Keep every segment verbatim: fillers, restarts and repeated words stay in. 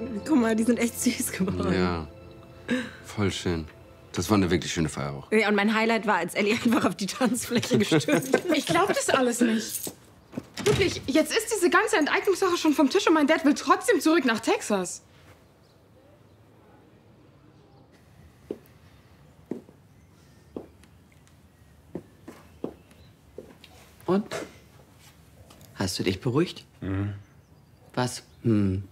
Guck mal, die sind echt süß geworden. Ja, voll schön. Das war eine wirklich schöne Feier auch. Ja, und mein Highlight war, als Ellie einfach auf die Tanzfläche gestürzt ist. Ich glaub das alles nicht. Wirklich, jetzt ist diese ganze Enteignungssache schon vom Tisch und mein Dad will trotzdem zurück nach Texas. Und? Hast du dich beruhigt? Mhm. Was? Hm.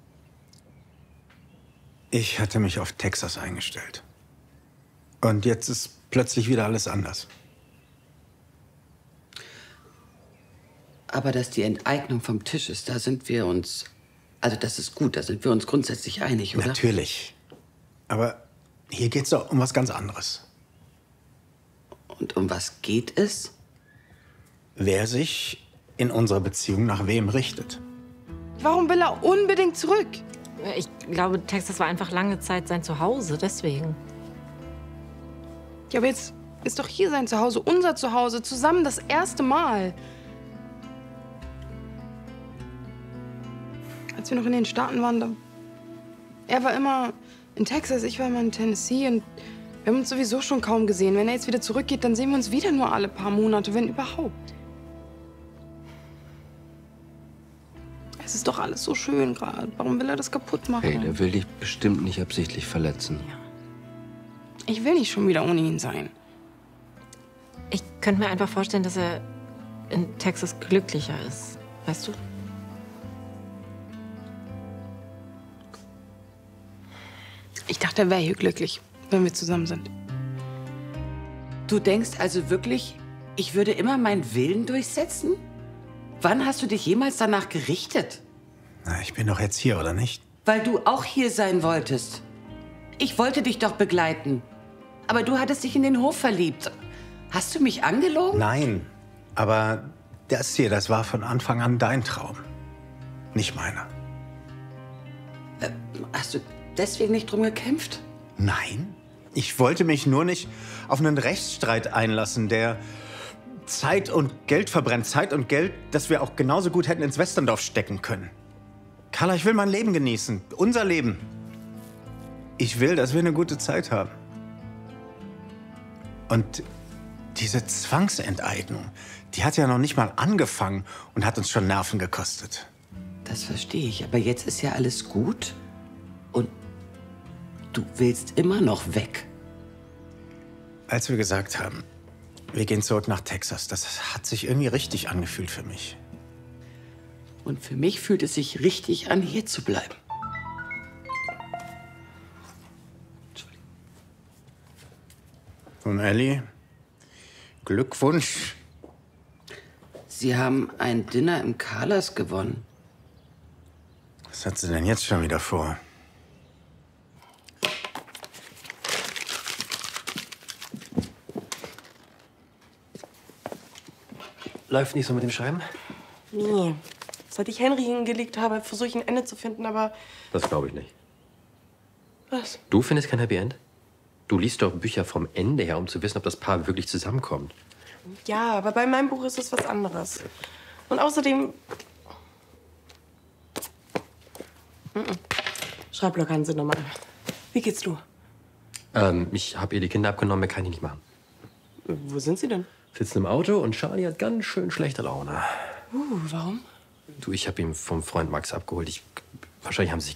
Ich hatte mich auf Texas eingestellt. Und jetzt ist plötzlich wieder alles anders. Aber dass die Enteignung vom Tisch ist, da sind wir uns... Also das ist gut, da sind wir uns grundsätzlich einig, oder? Natürlich. Aber hier geht's doch um was ganz anderes. Und um was geht es? Wer sich in unserer Beziehung nach wem richtet. Warum will er unbedingt zurück? Ich glaube, Texas war einfach lange Zeit sein Zuhause, deswegen. Ja, aber jetzt ist doch hier sein Zuhause, unser Zuhause, zusammen das erste Mal. Als wir noch in den Staaten waren, da... Er war immer in Texas, ich war immer in Tennessee und wir haben uns sowieso schon kaum gesehen. Wenn er jetzt wieder zurückgeht, dann sehen wir uns wieder nur alle paar Monate, wenn überhaupt. Es ist doch alles so schön gerade. Warum will er das kaputt machen? Hey, der will dich bestimmt nicht absichtlich verletzen. Ja. Ich will nicht schon wieder ohne ihn sein. Ich könnte mir einfach vorstellen, dass er in Texas glücklicher ist. Weißt du? Ich dachte, er wäre hier glücklich, wenn wir zusammen sind. Du denkst also wirklich, ich würde immer meinen Willen durchsetzen? Wann hast du dich jemals danach gerichtet? Na, ich bin doch jetzt hier, oder nicht? Weil du auch hier sein wolltest. Ich wollte dich doch begleiten. Aber du hattest dich in den Hof verliebt. Hast du mich angelogen? Nein, aber das hier, das war von Anfang an dein Traum. Nicht meiner. Äh, hast du deswegen nicht drum gekämpft? Nein, ich wollte mich nur nicht auf einen Rechtsstreit einlassen, der Zeit und Geld verbrennt. Zeit und Geld, das wir auch genauso gut hätten ins Westerndorf stecken können. Carla, ich will mein Leben genießen. Unser Leben. Ich will, dass wir eine gute Zeit haben. Und diese Zwangsenteignung, die hat ja noch nicht mal angefangen und hat uns schon Nerven gekostet. Das verstehe ich. Aber jetzt ist ja alles gut. Und du willst immer noch weg. Als wir gesagt haben, wir gehen zurück nach Texas, das hat sich irgendwie richtig angefühlt für mich. Und für mich fühlt es sich richtig an, hier zu bleiben. Entschuldigung. Und Ellie, Glückwunsch. Sie haben ein Dinner im Carlas gewonnen. Was hat sie denn jetzt schon wieder vor? Läuft nicht so mit dem Schreiben? Nee. Seit ich Henry hingelegt habe, versuche ich ein Ende zu finden, aber... Das glaube ich nicht. Was? Du findest kein Happy End? Du liest doch Bücher vom Ende her, um zu wissen, ob das Paar wirklich zusammenkommt. Ja, aber bei meinem Buch ist es was anderes. Und außerdem... Mhm. Schreibblock haben Sie nochmal. Wie geht's du? Ähm, ich habe ihr die Kinder abgenommen, mehr kann ich nicht machen. Wo sind Sie denn? Sitzen im Auto und Charlie hat ganz schön schlechte Laune. Uh, warum? Du, ich habe ihn vom Freund Max abgeholt. Ich, wahrscheinlich haben sie sich